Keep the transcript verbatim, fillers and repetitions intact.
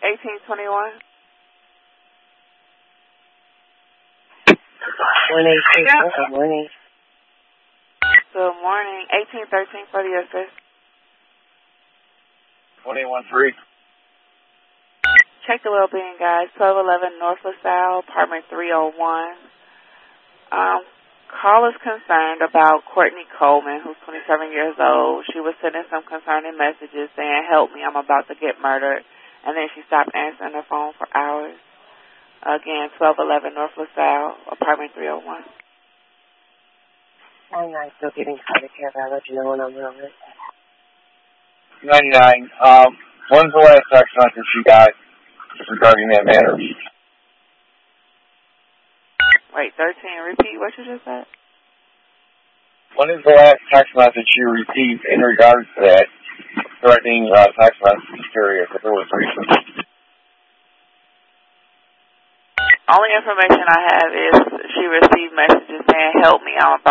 eighteen twenty-one. one eight six four. Good morning. Good morning. eighteen thirteen for the assist. one eight one three. Check the well-being guys. twelve eleven North LaSalle, apartment three oh one. Um, call is concerned about Courtney Coleman, who's twenty-seven years old. She was sending some concerning messages saying, help me, I'm about to get murdered. And then she stopped answering her phone for hours. Again, twelve eleven North LaSalle, apartment three oh one. ninety-nine, still getting started care. I'll let you know when I'm real late. ninety-nine. Um, when's the last text message you got regarding that matter? Wait, thirteen, repeat what you just said? When is the last text message you received in regards to that? Threatening uh, text message period, if it was recent. Only information I have is she received messages saying, help me, I'm about